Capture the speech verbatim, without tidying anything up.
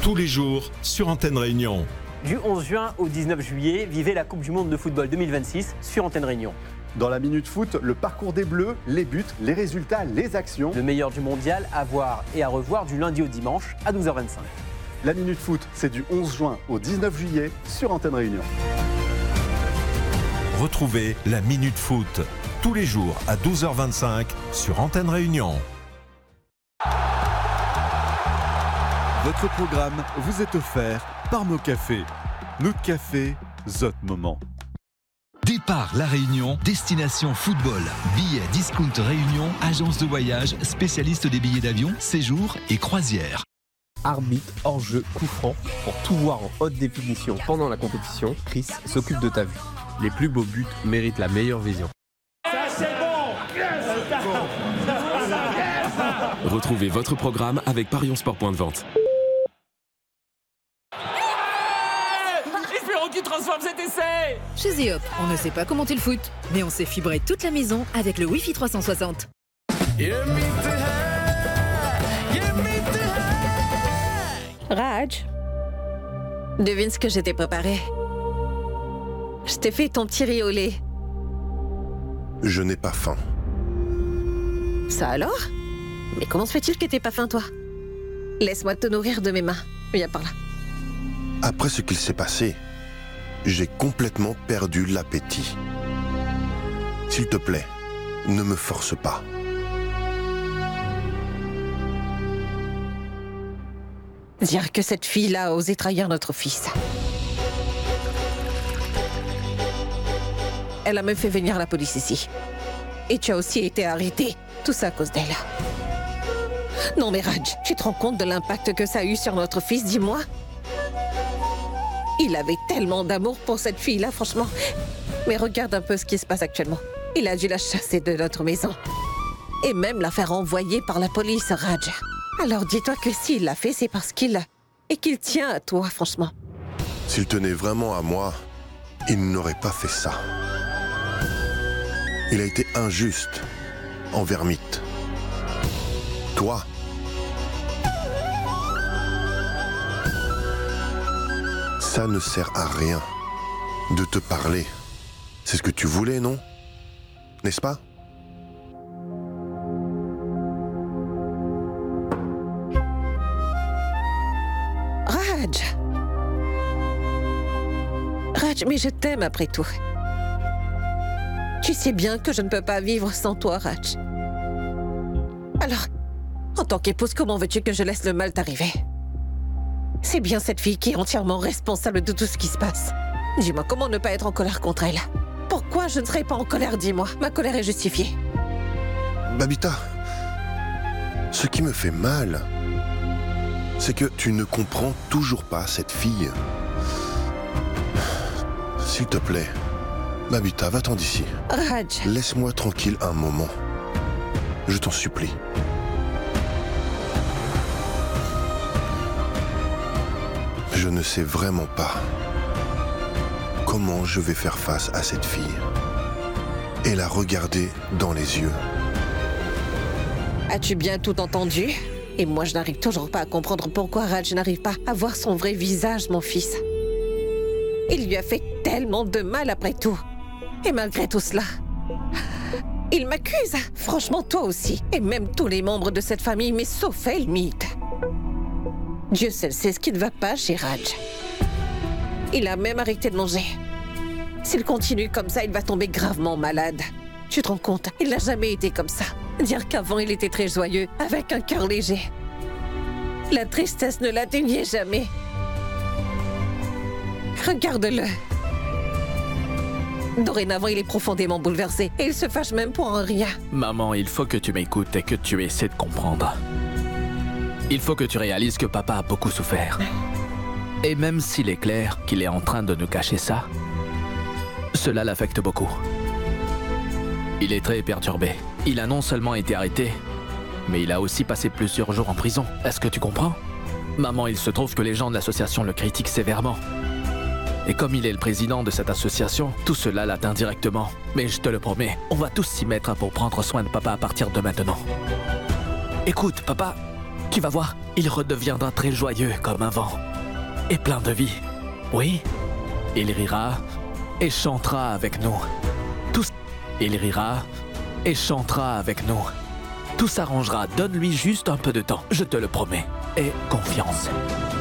tous les jours sur Antenne Réunion. Du onze juin au dix-neuf juillet, vivez la Coupe du Monde de football deux mille vingt-six sur Antenne Réunion. Dans la Minute Foot, le parcours des Bleus, les buts, les résultats, les actions. Le meilleur du mondial à voir et à revoir du lundi au dimanche à douze heures vingt-cinq. La Minute Foot, c'est du onze juin au dix-neuf juillet sur Antenne Réunion. Retrouvez la Minute Foot tous les jours à douze heures vingt-cinq sur Antenne Réunion. Votre programme vous est offert par Mo Café. Notre café, Zot Moment. Départ La Réunion, destination football. Billets Discount Réunion, agence de voyage, spécialiste des billets d'avion, séjours et croisières. Arbitre, hors-jeu, coup franc. Pour tout voir en haute définition pendant la compétition, Chris s'occupe de ta vue. Les plus beaux buts méritent la meilleure vision. Ça c'est bon. Retrouvez votre programme avec Parion Sport Point de Vente. Espérons qu'il transforme cet essai. Chez Zéop, on ne sait pas comment tu le foot, mais on sait fibrer toute la maison avec le Wi-Fi trois cent soixante. Raj, devine ce que j'ai t'ai préparé. Je t'ai fait ton petit riz au lait. Je n'ai pas faim. Ça alors? Mais comment se fait-il que t'aies pas faim, toi? Laisse-moi te nourrir de mes mains. Viens par là. Après ce qu'il s'est passé, j'ai complètement perdu l'appétit. S'il te plaît, ne me force pas. Dire que cette fille-là a osé trahir notre fils. Elle a même fait venir la police ici. Et tu as aussi été arrêté. Tout ça à cause d'elle. Non mais Raj, tu te rends compte de l'impact que ça a eu sur notre fils, dis-moi? Il avait tellement d'amour pour cette fille-là, franchement. Mais regarde un peu ce qui se passe actuellement. Il a dû la chasser de notre maison. Et même la faire envoyer par la police, Raj. Alors dis-toi que s'il l'a fait, c'est parce qu'il... et qu'il tient à toi, franchement. S'il tenait vraiment à moi, il n'aurait pas fait ça. Il a été injuste envers Mythe. Toi, ça ne sert à rien de te parler. C'est ce que tu voulais, non? N'est-ce pas? Raj. Raj, mais je t'aime après tout. Tu sais bien que je ne peux pas vivre sans toi, Raj. Alors, en tant qu'épouse, comment veux-tu que je laisse le mal t'arriver? C'est bien cette fille qui est entièrement responsable de tout ce qui se passe. Dis-moi, comment ne pas être en colère contre elle? Pourquoi je ne serais pas en colère, dis-moi? Ma colère est justifiée. Babita, ce qui me fait mal, c'est que tu ne comprends toujours pas cette fille. S'il te plaît, Babita, va-t'en d'ici. Raj. Laisse-moi tranquille un moment. Je t'en supplie. Je ne sais vraiment pas comment je vais faire face à cette fille et la regarder dans les yeux. As-tu bien tout entendu? Et moi, je n'arrive toujours pas à comprendre pourquoi Raj n'arrive pas à voir son vrai visage, mon fils. Il lui a fait tellement de mal après tout. Et malgré tout cela, il m'accuse. Franchement, toi aussi. Et même tous les membres de cette famille, mais sauf elle, Mythe. Dieu seul sait ce qui ne va pas chez Raj. Il a même arrêté de manger. S'il continue comme ça, il va tomber gravement malade. Tu te rends compte? Il n'a jamais été comme ça. Dire qu'avant, il était très joyeux, avec un cœur léger. La tristesse ne l'atteignait jamais. Regarde-le. Dorénavant, il est profondément bouleversé et il se fâche même pour un rien. Maman, il faut que tu m'écoutes et que tu essaies de comprendre. Il faut que tu réalises que papa a beaucoup souffert. Et même s'il est clair qu'il est en train de nous cacher ça, cela l'affecte beaucoup. Il est très perturbé. Il a non seulement été arrêté, mais il a aussi passé plusieurs jours en prison. Est-ce que tu comprends? Maman, il se trouve que les gens de l'association le critiquent sévèrement. Et comme il est le président de cette association, tout cela l'atteint directement. Mais je te le promets, on va tous s'y mettre pour prendre soin de papa à partir de maintenant. Écoute, papa, Tu vas voir, il redeviendra très joyeux comme un vent. Et plein de vie. Oui, il rira et chantera avec nous. Tout... Il rira et chantera avec nous. Tout s'arrangera, donne-lui juste un peu de temps, je te le promets. Et confiance.